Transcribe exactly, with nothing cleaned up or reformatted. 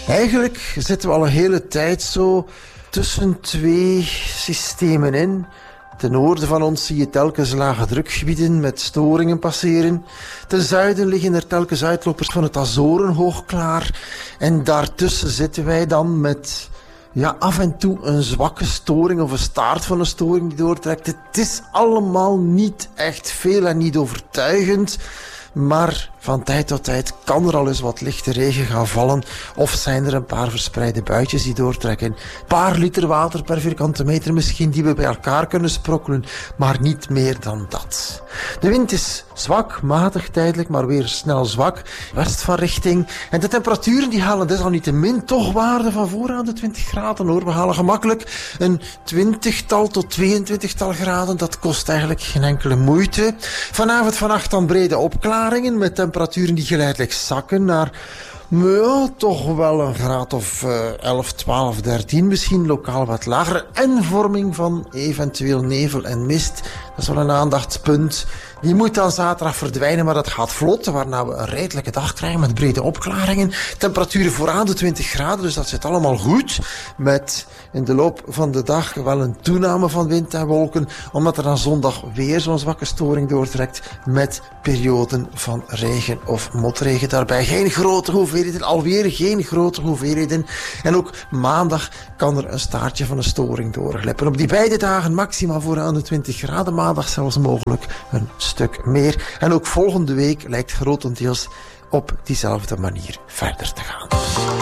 Eigenlijk zitten we al een hele tijd zo tussen twee systemen in. Ten noorden van ons zie je telkens lage drukgebieden met storingen passeren. Ten zuiden liggen er telkens uitlopers van het Azorenhoogklaar. En daartussen zitten wij dan met ja, af en toe een zwakke storing of een staart van een storing die doortrekt. Het is allemaal niet echt veel en niet overtuigend. Maar van tijd tot tijd kan er al eens wat lichte regen gaan vallen. Of zijn er een paar verspreide buitjes die doortrekken. Een paar liter water per vierkante meter misschien die we bij elkaar kunnen sprokkelen. Maar niet meer dan dat. De wind is zwak, matig tijdelijk, maar weer snel zwak. West van richting. En de temperaturen die halen desalniettemin toch waarde van voor aan de twintig graden hoor. We halen gemakkelijk een twintigtal tot tweeëntwintigtal graden. Dat kost eigenlijk geen enkele moeite. Vanavond vannacht dan brede opklaringen met temperaturen die geleidelijk zakken naar ja, toch wel een graad of uh, elf, twaalf, dertien, misschien lokaal wat lager. En vorming van eventueel nevel en mist. Dat is wel een aandachtspunt. Die moet dan zaterdag verdwijnen, maar dat gaat vlot. Waarna we een redelijke dag krijgen met brede opklaringen. Temperaturen vooraan de twintig graden, dus dat zit allemaal goed. Met in de loop van de dag wel een toename van wind en wolken. Omdat er dan zondag weer zo'n zwakke storing doortrekt. Met perioden van regen of motregen daarbij. Geen grote hoeveelheden, alweer geen grote hoeveelheden. En ook maandag kan er een staartje van een storing doorglippen. Op die beide dagen maximaal vooraan de twintig graden. Maandag zelfs mogelijk een stuk meer. En ook volgende week lijkt grotendeels op diezelfde manier verder te gaan.